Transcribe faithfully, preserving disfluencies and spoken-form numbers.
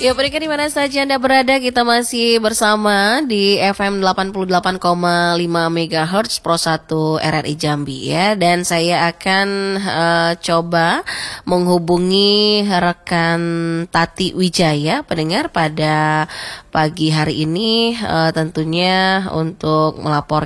Ya, pendengar di mana saja Anda berada, kita masih bersama di F M delapan puluh delapan koma lima megahertz Pro satu R R I Jambi ya. Dan saya akan uh, coba menghubungi rekan Tati Wijaya, pendengar, pada pagi hari ini uh, tentunya untuk melaporkan